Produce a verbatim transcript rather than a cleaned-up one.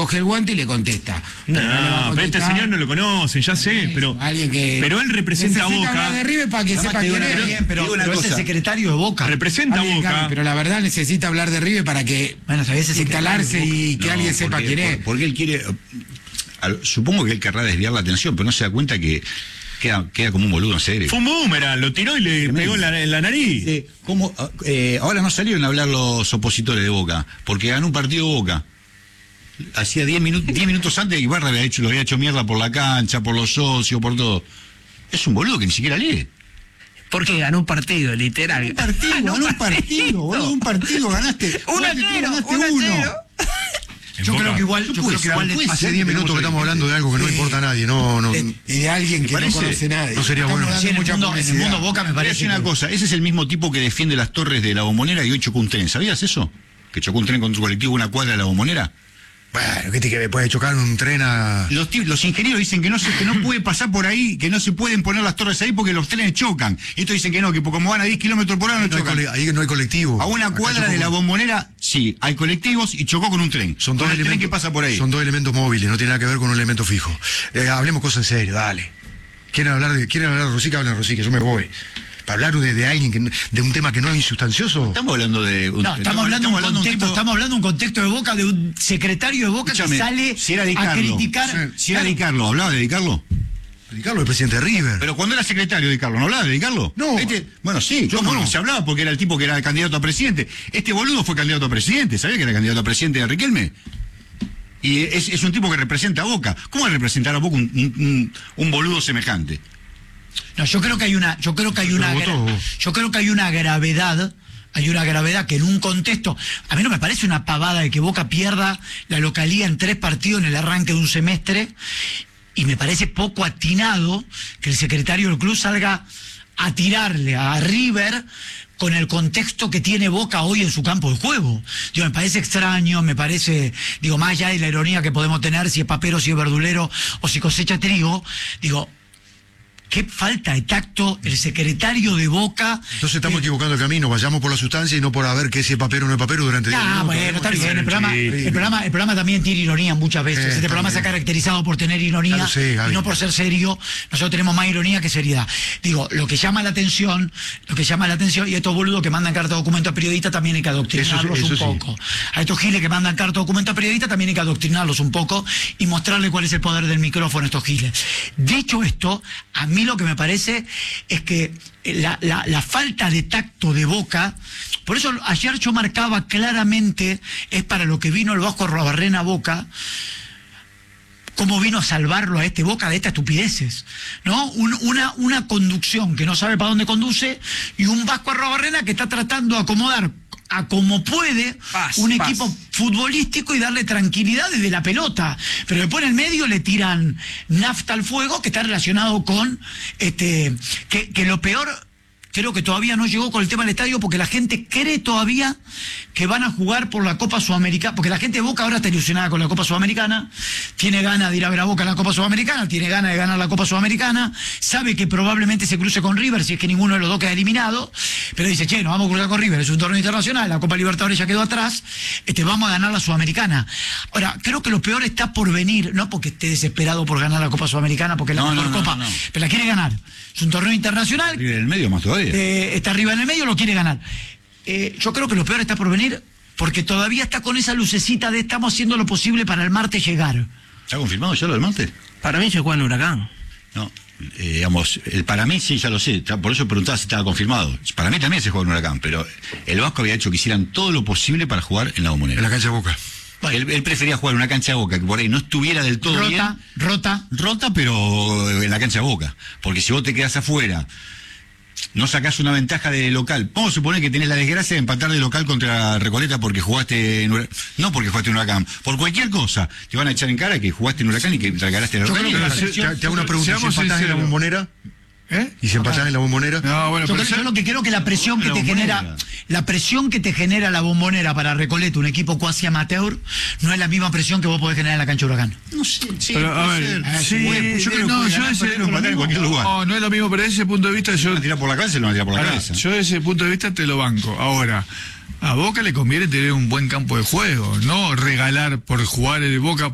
coge el guante y le contesta. No, pero, no pero este señor no lo conoce, ya sé, pero, alguien que pero él representa a Boca. Hablar de River para que sepa quién es. Bien, pero, pero es el secretario de Boca. Representa a Bien, Boca. Gaby, pero la verdad necesita hablar de River para que bueno, instalarse y que No, alguien sepa porque, quién es. por- Porque él quiere... Supongo que él querrá desviar la atención, pero no se da cuenta que queda, queda como un boludo en serio. Fue un boomerang, lo tiró y le Tremendo. pegó en la, en la nariz. Eh, ¿cómo, eh, ahora no salieron a hablar los opositores de Boca, porque ganó un partido Boca. Hacía diez minutos, diez minutos antes Ibarra había hecho, lo había hecho mierda por la cancha, por los socios, por todo. Es un boludo que ni siquiera lee. Porque ganó un partido, literal. Un partido, ganó un partido, boludo, un partido ganaste. uno a Jugaste tú, cero, ganaste uno a uno. cero. En Yo Boca. creo que igual, yo No puede creo que ser, igual no puede Hace ser diez que minutos que tenemos estamos hablando de algo que no Sí. importa a nadie. No, no. De, y de alguien que no parece? conoce a nadie. No sería Estamos bueno. hablando Sí, en, de el mucha mundo, en el publicidad. mundo Boca me Voy a parece decir una que- cosa, ese es el mismo tipo que defiende las torres de la Bombonera y hoy chocó un tren, ¿sabías eso? Que chocó un tren contra un colectivo una cuadra de la Bombonera. Bueno, ¿qué te que puede chocar un tren a...? Los, ti- los ingenieros dicen que no se, que no puede pasar por ahí, que no se pueden poner las torres ahí porque los trenes chocan. Y estos dicen que no, que como van a diez kilómetros por hora no No hay chocan. cole- ahí no hay colectivo. A una Acá cuadra chocó de la con- Bombonera, sí, hay colectivos y chocó con un tren. Son Con dos el tren elementos que pasa por ahí. Son dos elementos móviles, no tiene nada que ver con un elemento fijo. Eh, hablemos cosas en serio, dale. ¿Quieren hablar de, quieren hablar de Rosica? Hablen de Rosica, yo me voy. Para hablar de, de alguien, que, no- de un tema que no es insustancioso. Estamos hablando de... un- No, estamos hablando de un hablando de contexto, tipo- estamos hablando de un contexto de Boca, de un secretario de Boca Escúchame, que sale si era Di a Carlo, criticar. Si era Di Carlo, ¿hablaba de Di Carlo? Di Carlo, el presidente de River. Pero cuando era secretario de Di Carlo, ¿no hablaba de Di Carlo? No. Este, bueno, sí, Yo ¿cómo no? no. Se hablaba porque era el tipo que era candidato a presidente. Este boludo fue candidato a presidente, ¿sabía que era candidato a presidente de Riquelme? Y es, es un tipo que representa a Boca. ¿Cómo va a representar a Boca un, un, un- un boludo semejante? No, yo creo que hay una, yo creo que hay Lo una, votó. gra- yo creo que hay una gravedad, hay una gravedad que en un contexto, a mí no me parece una pavada de que Boca pierda la localía en tres partidos en el arranque de un semestre, y me parece poco atinado que el secretario del club salga a tirarle a River con el contexto que tiene Boca hoy en su campo de juego. Digo, me parece extraño, me parece, digo, más allá de la ironía que podemos tener, si es papero, si es verdulero o si cosecha trigo, digo, qué falta de tacto el secretario de Boca. Entonces estamos equivocando el camino, vayamos por la sustancia y no por a ver qué es papero o no es papero durante diez Ah, minutos. bueno, está Hablemos bien. de- El programa, el, programa, el programa también tiene ironía muchas veces. Eh, este está programa se ha bien. caracterizado por tener ironía Ya lo sé, Gaby. y no por ser serio. Nosotros tenemos más ironía que seriedad. Digo, lo que llama la atención, lo que llama la atención, y estos boludos que mandan carta de documento a periodistas también hay que adoctrinarlos Eso- eso un sí. poco. A estos giles que mandan carta de documento a periodistas también hay que adoctrinarlos un poco y mostrarles cuál es el poder del micrófono a estos giles. Dicho esto, a mí lo que me parece es que la, la, la falta de tacto de Boca, por eso ayer yo marcaba claramente, es para lo que vino el Vasco Arruabarrena a Boca, cómo vino a salvarlo a este Boca de estas estupideces, ¿no? Un- una, una conducción que no sabe para dónde conduce y un Vasco Arruabarrena que está tratando de acomodar a como puede Paz, un paz. equipo futbolístico y darle tranquilidad desde la pelota, pero después en el medio le tiran nafta al fuego que está relacionado con este que, que lo peor creo que todavía no llegó con el tema del estadio porque la gente cree todavía que van a jugar por la Copa Sudamericana, porque la gente de Boca ahora está ilusionada con la Copa Sudamericana, tiene ganas de ir a ver a Boca en la Copa Sudamericana, tiene ganas de ganar la Copa Sudamericana, sabe que probablemente se cruce con River si es que ninguno de los dos queda eliminado, pero dice, che, nos vamos a cruzar con River, es un torneo internacional, la Copa Libertadores ya quedó atrás, este, vamos a ganar la Sudamericana. Ahora, creo que lo peor está por venir, no porque esté desesperado por ganar la Copa Sudamericana, porque es la No, mejor no, no, Copa, no, no. pero la quiere ganar. Es un torneo internacional, En el medio más todavía. eh, está arriba en el medio, lo quiere ganar. Eh, yo creo que lo peor está por venir porque todavía está con esa lucecita de estamos haciendo lo posible para el martes llegar. ¿Está confirmado ya lo del martes? Para mí se juega en Huracán. No, eh, digamos, el, para mí sí, ya lo sé, ta- por eso preguntaba si estaba confirmado. Para mí también se juega en Huracán, pero el Vasco había hecho que hicieran todo lo posible para jugar en la Bombonera. En la cancha de Boca. Él, él prefería jugar en una cancha de Boca que por ahí no estuviera del todo Rota, bien. rota. Rota, pero en la cancha de Boca. Porque si vos te quedás afuera, no sacás una ventaja de local. Vamos a suponer que tenés la desgracia de empatar de local contra Recoleta porque jugaste en Huracán. No porque jugaste en Huracán. Por cualquier cosa. Te van a echar en cara que jugaste en Huracán y que regalaste el Yo Huracán. creo que Y- la selección- te, te hago una pregunta, ¿y si Seamos empatás en la sinceros. Bombonera? ¿Eh? ¿Y si empatás en la Bombonera? No, bueno, Yo, pero creo, yo ser- lo que creo que la presión que La te Bombonera. genera, la presión que te genera la Bombonera para Recoleta, un equipo cuasi amateur, no es la misma presión que vos podés generar en la cancha de Huracán. No sé, sí, pero, a puede ver, ser. sí, Puede- puede- yo creo que no, puede yo ganar, ese- perder o empatar en cualquier lugar. No, no es lo mismo, pero desde ese punto de vista Lo yo... van a tirar por la cabeza, se lo van a tirar por la Ahora, cabeza. yo desde ese punto de vista te lo banco. Ahora, a Boca le conviene tener un buen campo de juego, no regalar por jugar el Boca